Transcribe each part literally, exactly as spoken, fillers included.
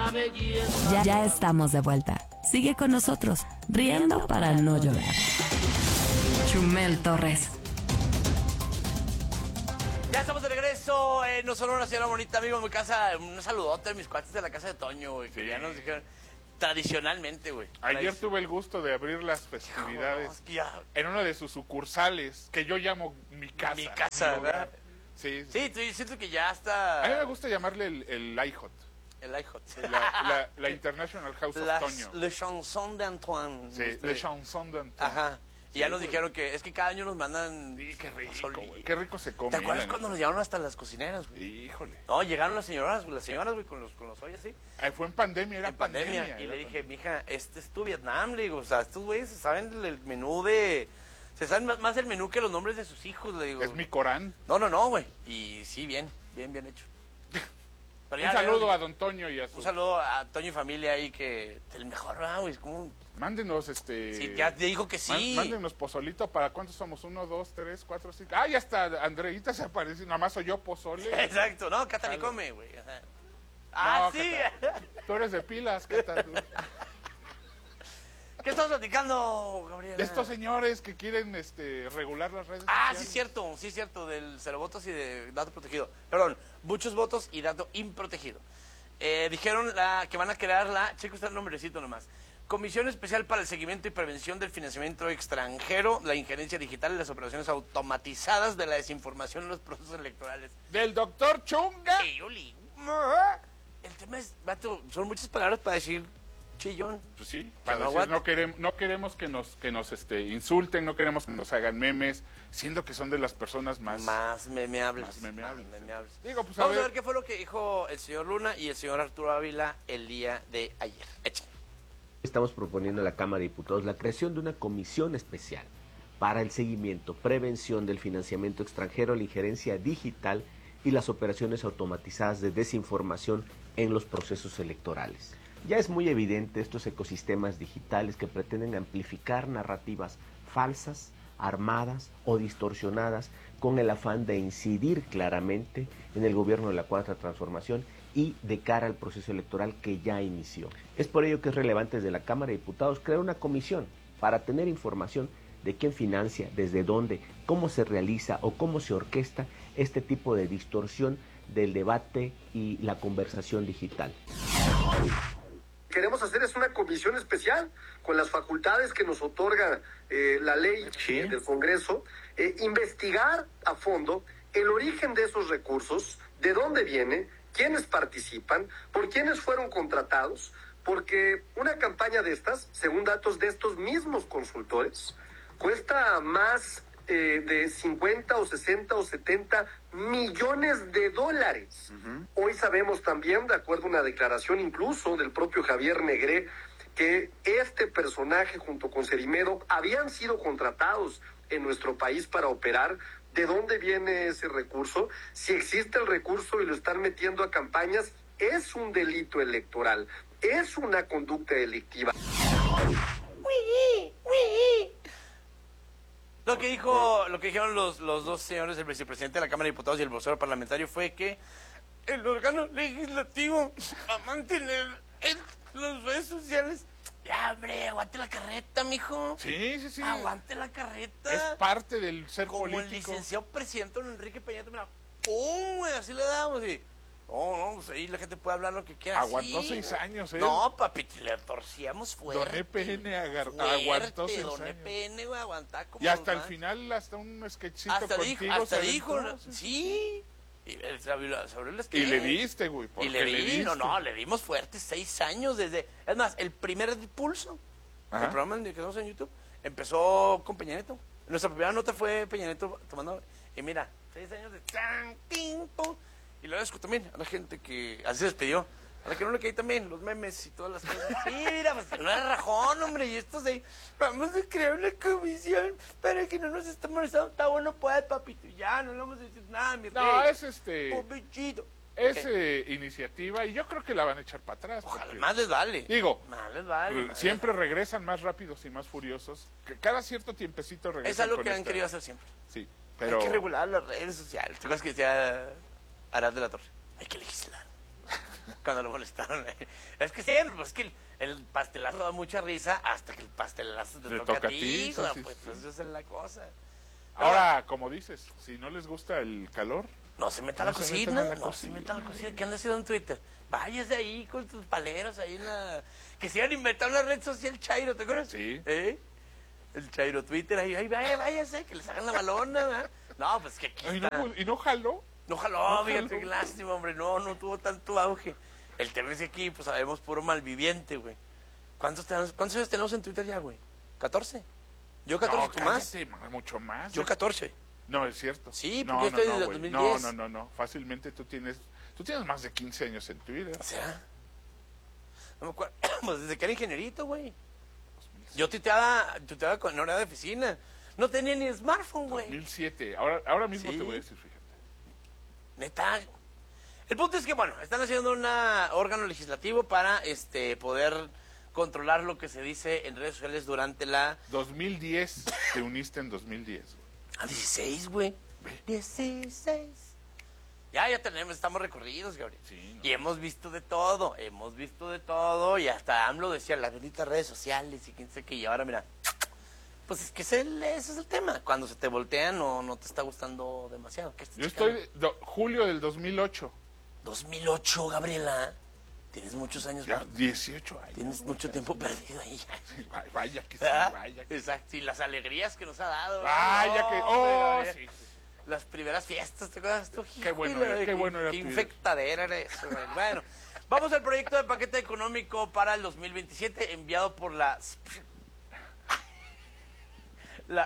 Ya, ya estamos de vuelta. Sigue con nosotros, riendo para no llorar. Chumel Torres. Ya estamos de regreso, eh, no solo una señora bonita, amigo, en mi casa, un saludote a mis cuates de la casa de Toño, güey, que Sí. ya nos dijeron tradicionalmente, güey. Ayer tuve el gusto de abrir las festividades No, es que ya- en una de sus sucursales, que yo llamo mi casa. Mi casa, mi ¿verdad? hogar. Sí, Sí, tú siento que ya está... A mí me gusta llamarle el, el I H O T, El iHot. la, la, la International House of Las- Toño. Le chanson de Antoine. Sí, Este, Le Chanson de Antoine. Ajá. Y Sí, ya nos güey. dijeron que es que cada año nos mandan... Sí, qué rico, pozole. güey. Qué rico se come. ¿Te acuerdas la cuando neta. nos llevaron hasta las cocineras, güey? Híjole. No, llegaron las señoras, las señoras, güey, con los, con los ollas, sí. Ay, fue en pandemia, era En pandemia. pandemia. Y era le dije, pandemia. mija, este es tu Vietnam, le digo, o sea, estos güeyes se saben el menú de... Se saben más, más el menú que los nombres de sus hijos, le digo. Es mi Corán. No, no, no, güey. Y sí, bien, bien, bien hecho. Pero Un ya, saludo ya, a Don Toño y a su... Un saludo a Toño y familia ahí, que el mejor, ¿verdad, güey? Es como... Mándenos, este... Sí, ya te dijo que sí. Má- Mándenos pozolito. ¿Para cuántos somos? Uno, dos, tres, cuatro, cinco. Ah, ya está. Andreita se aparece. Nada más soy yo pozole. Exacto, no, Cata ni Jalo. come, güey. Ajá. Ah, No, sí. Cata, tú eres de pilas, Cata. tú. ¿Qué estamos platicando, Gabriel? De estos señores que quieren este, regular las redes Ah, sí, sociales. cierto, sí, cierto, del cero votos y de dato protegido. Perdón, muchos votos y dato improtegido. Eh, dijeron la, que van a crear la, checo está el nombrecito nomás, Comisión Especial para el Seguimiento y Prevención del Financiamiento Extranjero, la Injerencia Digital y las Operaciones Automatizadas de la Desinformación en los procesos electorales. Del doctor Chunga. Y yo li- El tema es, vato, son muchas palabras para decir chillón. Pues sí, para no decir, aguanta. no queremos, no queremos que nos, que nos este, insulten, no queremos que nos hagan memes, siendo que son de las personas más... Más memeables. Más memeables. Más memeables. Digo, pues a Vamos a ver. ver qué fue lo que dijo el señor Luna y el señor Arturo Ávila el día de ayer. Échale. Estamos proponiendo a la Cámara de Diputados la creación de una comisión especial para el seguimiento, prevención del financiamiento extranjero, la injerencia digital y las operaciones automatizadas de desinformación en los procesos electorales. Ya es muy evidente estos ecosistemas digitales que pretenden amplificar narrativas falsas, armadas o distorsionadas con el afán de incidir claramente en el gobierno de la Cuarta Transformación y de cara al proceso electoral que ya inició. Es por ello que es relevante desde la Cámara de Diputados crear una comisión para tener información de quién financia, desde dónde, cómo se realiza o cómo se orquesta este tipo de distorsión del debate y la conversación digital. Queremos hacer es una comisión especial con las facultades que nos otorga eh, la ley Sí. eh, del Congreso, eh, investigar a fondo el origen de esos recursos, de dónde viene, quiénes participan, por quiénes fueron contratados, porque una campaña de estas, según datos de estos mismos consultores, cuesta más eh, de cincuenta o sesenta o setenta millones de dólares. Uh-huh. Hoy sabemos también, de acuerdo a una declaración incluso del propio Javier Negré, que este personaje junto con Cerimedo habían sido contratados en nuestro país para operar. ¿De dónde viene ese recurso? Si existe el recurso y lo están metiendo a campañas, es un delito electoral, es una conducta delictiva. Lo que dijo, lo que dijeron los, los dos señores, el vicepresidente de la Cámara de Diputados y el vocero parlamentario, fue que el órgano legislativo va a mantener en las redes sociales. Ya, hombre, aguante la carreta, mijo. Sí, sí, sí. Aguante la carreta. Es parte del ser Como político. el licenciado presidente don Enrique Peña, mira, ¡pum! Güey, así le damos y... No, no, pues ahí la gente puede hablar lo que quiera. Aguantó sí, seis años, ¿eh? No, papi, le torcíamos fuerte. Don E P N agar- fuerte, aguantó seis Don años. E P N, güey, aguantaba como Y hasta el los final, hasta un sketchito hasta contigo. dijo, hasta se dijo, aventó, sí. sí. Y él se abrió, se abrió el Y sketch. le diste, güey. Y porque le di, diste. no, no, le dimos fuerte seis años desde... Es más, el primer pulso, Ajá. el programa que tenemos en YouTube, empezó con Peña Nieto. Nuestra primera nota fue Peña Nieto tomando... Y mira, seis años de... Tan, tin, pum. Y lo agradezco también a la gente que así se despidió. A la que no le caí también, los memes y todas las cosas. Sí, mira, pues no era rajón, hombre. Y estos de... Vamos a crear una comisión para que no nos esté molestando. Está bueno, pues, papito. Ya, no le vamos a decir nada, mi rey. No, es este... Pobrecito. Es eh, iniciativa y yo creo que la van a echar para atrás. Ojalá, porque, más les vale. Digo, Más les vale. más siempre les vale. regresan más rápidos y más furiosos. Que cada cierto tiempecito regresan. Es algo con que han esta- querido hacer siempre. Sí, pero... Hay que regular las redes sociales. ¿Tú crees que decía Arad de la Torre? Hay que legislar. Cuando lo molestaron. Es que sí, pues es que el, el pastelazo da mucha risa hasta que el pastelazo te, Te toca, toca a ti. a ti, hijo, sí, pues, sí. pues esa es la cosa. Ahora, como dices, si no les gusta el calor, No se meta a No la se cocina, metan a la no se cocina. meta a la cocina. ¿Qué anda haciendo en Twitter? Váyase ahí con tus paleros ahí en la... Que se iban a inventar una red social Chairo, ¿te acuerdas? Sí. ¿Eh? El Chairo Twitter ahí, ahí vaya, váyase, que les hagan la balona, ¿verdad? No, pues que aquí Ay, no, está. pues, y no jaló. No jaló, No fíjate, jaló. qué lástima, hombre. No, no tuvo tanto auge. El tema es que aquí, pues, sabemos puro malviviente, güey. ¿Cuántos, tenemos, ¿Cuántos años tenemos en Twitter ya, güey? ¿catorce? Yo catorce, no, ¿tú más? cállate, ma- mucho más. Yo catorce. No, es cierto. Sí, no, porque yo no, estoy no, desde güey. dos mil No, diez. no, no, no. Fácilmente tú tienes, tú tienes más de quince años en Twitter. O sea, no me acuerdo. Pues desde que era ingenierito, güey. Yo tuiteaba, tuiteaba con hora de oficina. No tenía ni smartphone, güey. dos mil siete. Ahora, ahora mismo Sí. te voy a decir, fíjate. Neta. El punto es que, bueno, están haciendo un órgano legislativo para este poder controlar lo que se dice en redes sociales durante la... dos mil diez, te uniste en dos mil diez. güey. Ah, dieciséis, güey. dieciséis. Ya, ya tenemos, estamos recorridos, Gabriel. Sí, no. Y hemos visto de todo, hemos visto de todo. Y hasta AMLO decía, las benditas redes sociales y quién sé qué. Y ahora, mira, pues es que ese, ese es el tema. Cuando se te voltean o no te está gustando demasiado. ¿Qué estás Yo checando? estoy, do- julio del dos mil ocho. dos mil ocho, Gabriela. Tienes muchos años. Ya, ¿no? dieciocho años. Tienes güey. mucho tiempo perdido ahí. Sí, vaya, vaya que sí, ¿Verdad? vaya que sí. Exacto. Y las alegrías que nos ha dado. Vaya que... No, Oh, hombre, sí, sí. Las primeras fiestas, ¿te acuerdas tú? Qué bueno Híjole, era, qué bueno era Qué Twitter. infectadera era eso, güey. Bueno, vamos al proyecto de paquete económico para el dos mil veintisiete enviado por la... La...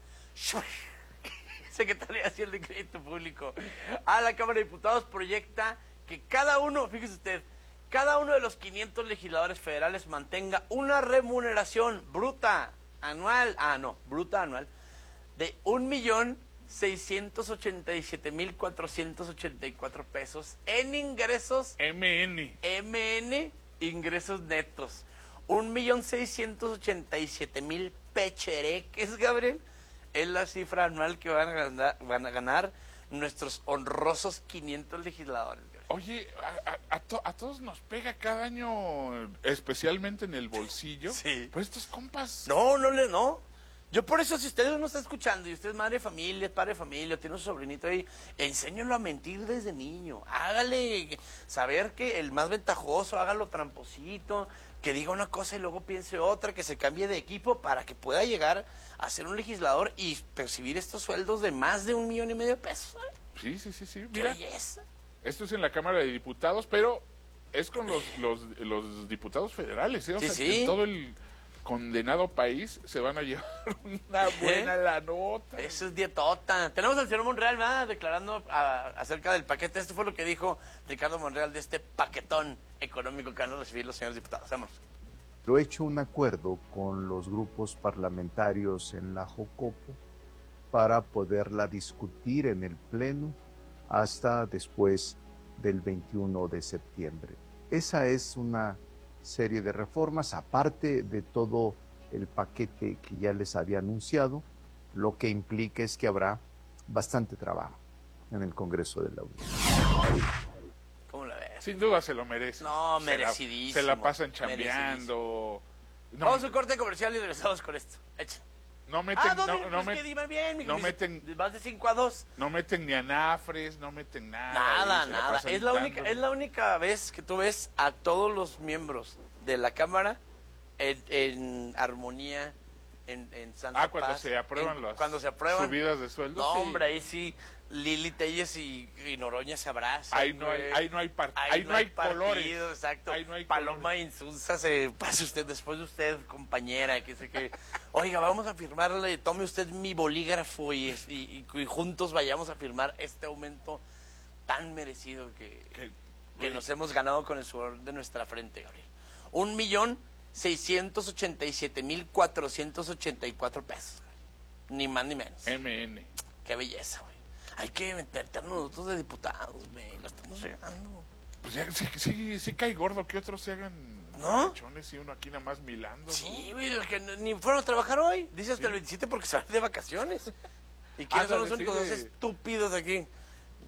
Secretaría Nacional de Crédito Público a la Cámara de Diputados. Proyecta que cada uno, fíjese usted, cada uno de los quinientos legisladores federales mantenga una remuneración bruta anual, ah no, bruta anual, de un millón seiscientos ochenta y siete mil cuatrocientos ochenta y cuatro pesos en ingresos M N. M N, ingresos netos. Un millón seiscientos ochenta y siete mil pechereques, Gabriel, es la cifra anual que van a ganar, van a ganar nuestros honrosos quinientos legisladores, Gabriel. Oye, a, a- a to- a todos nos pega cada año, especialmente en el bolsillo. Sí. Pues estos compas... No, no le, no. Yo por eso, si usted no está escuchando y usted es madre de familia, es padre de familia, tiene un sobrinito ahí, enséñalo a mentir desde niño. Hágale saber que el más ventajoso, hágalo tramposito, que diga una cosa y luego piense otra, que se cambie de equipo para que pueda llegar a ser un legislador y percibir estos sueldos de más de un millón y medio de pesos. ¿Eh? Sí, sí, sí, sí. ¡Qué Mira, belleza! esto es en la Cámara de Diputados, pero es con los, los, los diputados federales, ¿eh? O Sí, sea, sí. en todo el condenado país se van a llevar una buena la nota. Eso es dietota. Tenemos al señor Monreal, ¿verdad? Declarando a- acerca del paquete. Esto fue lo que dijo Ricardo Monreal de este paquetón económico que van a recibir los señores diputados. Vamos. Lo he hecho un acuerdo con los grupos parlamentarios en la Jocopo para poderla discutir en el Pleno hasta después del veintiuno de septiembre. Esa es una serie de reformas, aparte de todo el paquete que ya les había anunciado, lo que implica es que habrá bastante trabajo en el Congreso de la Unión. ¿Cómo la ves? Sin duda se lo merece. No, Se la- merecidísimo. Se la, pasan chambeando. No, Vamos a un corte comercial y regresamos con esto. Echa. no meten, Ah, no, no, no, no es met- que dime bien, mijo, no dice, meten- Más de cinco a dos. no meten ni anafres, no meten nada. Nada, y se la nada. pasan Es la, dando- única, es la única vez que tú ves a todos los miembros de la Cámara en, en armonía, en, en santa Ah, cuando paz, se aprueban en- las cuando se aprueban. subidas de sueldo. No, sí. hombre, ahí sí, Lili Telles y, y Noroña se abrazan. Ahí no hay, güey. ahí no hay, par- Ahí, ahí no hay partido, colores. exacto. Ahí no hay Paloma colores. Insulza se pase usted, después de usted, compañera, que sé que, oiga, vamos a firmarle, tome usted mi bolígrafo y, y- y- y juntos vayamos a firmar este aumento tan merecido que, Que- que nos hemos ganado con el sudor de nuestra frente, Gabriel. Un millón seiscientos ochenta y siete mil cuatrocientos ochenta y cuatro pesos. Ni más ni menos. M N. Qué belleza, güey. Hay que meternos nosotros de diputados, güey. Lo estamos regando. Pues ya, sí, sí, sí cae gordo que otros se hagan ¿No? pechones y uno aquí nada más milando, ¿no? Sí, güey, los que no- ni fueron a trabajar hoy. Dice hasta el veintisiete porque se van de vacaciones. ¿Y quiénes son los Ándale, únicos sí, dos de- estúpidos aquí?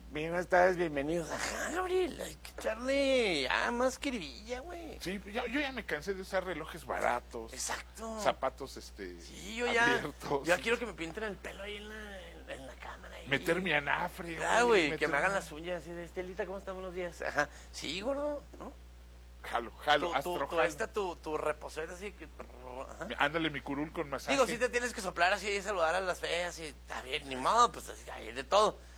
Bien, buenas tardes, bienvenidos. Ajá, Gabriel, hay que echarle ya más quirilla, güey. Sí, yo, yo ya me cansé de usar relojes baratos. Exacto. Zapatos, este, Sí, yo ya, abiertos. ya quiero que me pinten el pelo ahí en la, en, en la cámara. Ahí. Meter mi anafre. Ah, güey, que meter- me hagan las uñas así de Estelita, ¿cómo estamos los días? Ajá, sí, gordo, ¿no? Jalo, jalo, Tu, astro, tu, tu, jalo. esta, tu, tu reposera así que... Ajá. Ándale mi curul con masaje. Digo, sí te tienes que soplar así y saludar a las feas y está bien, ni modo, pues así, hay de todo.